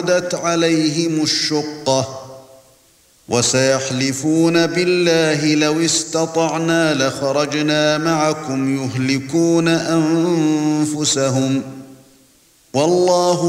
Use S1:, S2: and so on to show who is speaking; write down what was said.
S1: اشتدت عليهم الشقة وسيحلفون بالله لو استطعنا لخرجنا معكم يهلكون أنفسهم والله